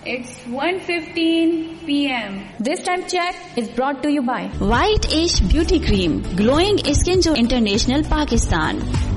It's 1:15 p.m. This time check is brought to you by White Ash Beauty Cream, Glowing Skin Jo International, Pakistan.